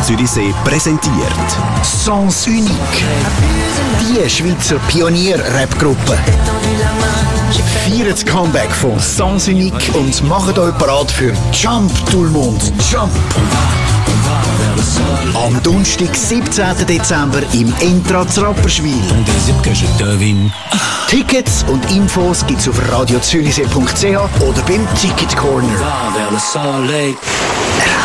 Zürichsee präsentiert Sens Unique. Die Schweizer Pionier-Rap-Gruppe feiert das Comeback von Sens Unique und macht euch bereit für Jump, Toulmond, Jump! Am Donnerstag, 17. Dezember im Entratz Rapperswil. Tickets und Infos gibt's auf radiozürichsee.ch oder beim Ticket Corner.